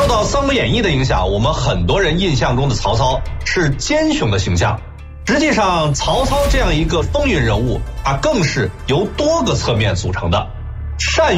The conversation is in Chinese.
受到《三国演义》的影响，我们很多人印象中的曹操是奸雄的形象。实际上，曹操这样一个风云人物，他更是由多个侧面组成的。善